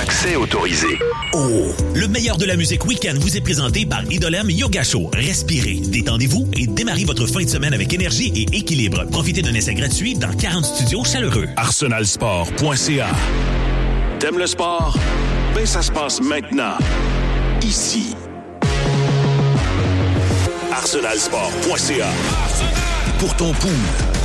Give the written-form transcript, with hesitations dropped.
Accès autorisé. Oh! Le meilleur de la musique week-end vous est présenté par Idolem Yoga Show. Respirez, détendez-vous et démarrez votre fin de semaine avec énergie et équilibre. Profitez d'un essai gratuit dans 40 studios chaleureux. Arsenalsport.ca. T'aimes le sport? Ben, ça se passe maintenant. Ici. Arsenalsport.ca. Pour ton pouls.